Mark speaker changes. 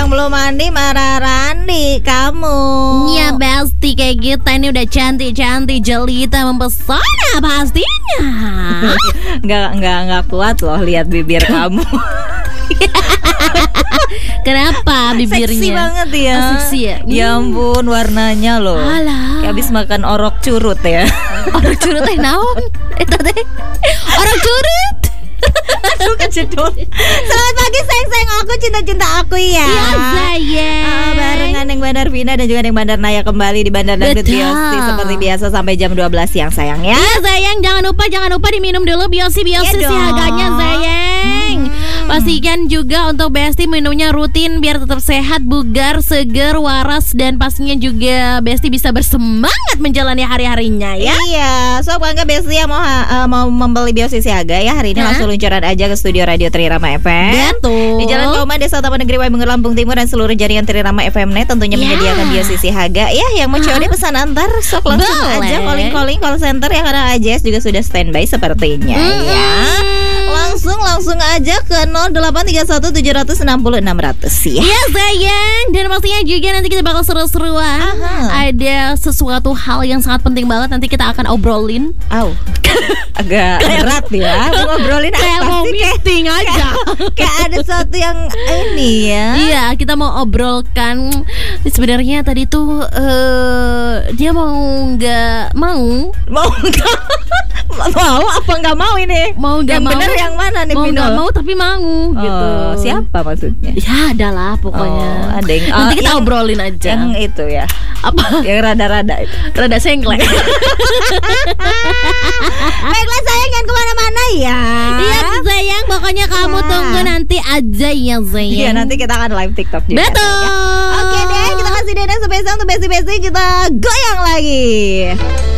Speaker 1: yang belum mandi marah Randi kamu.
Speaker 2: Ya Besti, kayak kita ini udah cantik-cantik, jelita, mempesona pastinya.
Speaker 1: Nggak kuat loh lihat bibir kamu.
Speaker 2: Kenapa bibirnya?
Speaker 1: Seksi banget ya.
Speaker 2: Seksi ya?
Speaker 1: Ya ampun, warnanya loh.
Speaker 2: Alah.
Speaker 1: Kayak habis makan orok curut ya.
Speaker 2: Orok curut teh naon? Eta teh orok curut.
Speaker 1: Aduh kejedot. Selamat pagi sayang-sayang aku, cinta-cinta aku ya.
Speaker 2: Iya sayang.
Speaker 1: Barengan yang Bandar Vina dan juga yang Bandar Naya kembali di Bandar Dangdut Biosi seperti biasa sampai jam 12 siang sayang ya.
Speaker 2: Iya sayang, jangan lupa diminum dulu Biosi
Speaker 1: Ya
Speaker 2: siaganya sayang. Pastikan juga untuk Besti minumnya rutin biar tetap sehat, bugar, seger, waras, dan pastinya juga Besti bisa bersemangat menjalani hari-harinya ya.
Speaker 1: Iya, so bangga Besti yang mau membeli Biosi siaga ya hari ini langsung luncuran aja ke studio Radio Trirama FM.
Speaker 2: Betul.
Speaker 1: Di Jalan Kauman, Desa Taman Negeri Waibengur, Lampung Timur dan seluruh jaringan Trirama FM Net tentunya menyediakan Biosi siaga ya. Yang mau COD pesan antar sok langsung aja calling call center ya, karena AJS juga sudah standby sepertinya ya. Langsung aja ke 0831 760 600 ya.
Speaker 2: Iya sayang. Dan pastinya juga nanti kita bakal seru-seruan. Ada sesuatu hal yang sangat penting banget nanti kita akan obrolin.
Speaker 1: Agak berat ya. Ngobrolin
Speaker 2: kayak
Speaker 1: apa
Speaker 2: mau
Speaker 1: sih?
Speaker 2: meeting aja.
Speaker 1: Kayak ada sesuatu yang ini ya.
Speaker 2: Iya, kita mau obrolkan. Sebenarnya tadi tuh dia mau
Speaker 1: apa nggak mau ini?
Speaker 2: Mau nggak mau?
Speaker 1: Bener yang mana nih?
Speaker 2: Mau
Speaker 1: Pinul?
Speaker 2: nggak mau tapi mau gitu.
Speaker 1: Siapa maksudnya?
Speaker 2: Ya adalah pokoknya.
Speaker 1: Ada yang,
Speaker 2: nanti kita obrolin aja.
Speaker 1: Yang itu ya.
Speaker 2: Apa?
Speaker 1: Yang rada-rada itu.
Speaker 2: Rada sengklek.
Speaker 1: Baiklah sayang, jangan kemana-mana ya.
Speaker 2: Iya sayang, pokoknya kamu tunggu nanti aja ya sayang.
Speaker 1: Iya, nanti kita akan live TikTok juga.
Speaker 2: Betul.
Speaker 1: Oke deh, kita kasih dana spesial untuk Besti-Besti, kita goyang lagi.